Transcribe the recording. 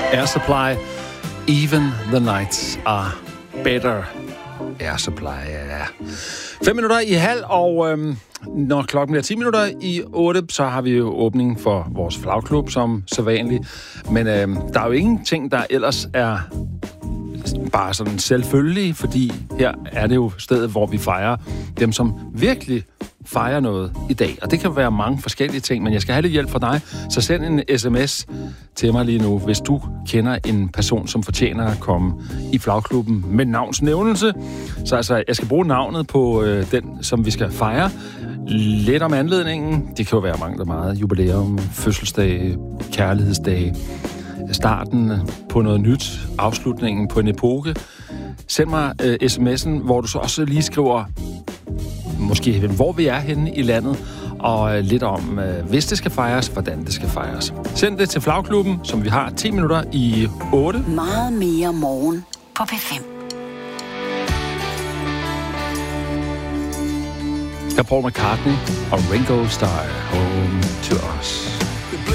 Air Supply. Even the nights are better. Air Supply, ja. 5:05, og når klokken bliver 7:10, så har vi jo åbning for vores flagklub, som sædvanligt. Men der er jo ingenting, der ellers er bare sådan selvfølgelige, fordi her er det jo stedet, hvor vi fejrer dem, som virkelig fejrer noget i dag. Og det kan være mange forskellige ting, men jeg skal have lidt hjælp fra dig. Så send en sms til mig lige nu, hvis du kender en person, som fortjener at komme i flagklubben med navnsnævnelse. Så altså, jeg skal bruge navnet på den, som vi skal fejre. Lidt om anledningen. Det kan jo være mange, der meget. Jubilæum, fødselsdag, kærlighedsdag, starten på noget nyt, afslutningen på en epoke. Send mig sms'en, hvor du så også lige skriver måske, hvor vi er henne i landet, og lidt om, hvis det skal fejres, hvordan det skal fejres. Send det til flagklubben, som vi har 7:10. Meget mere morgen på P5. Her Paul McCartney og Ringo Starr, Home to Us.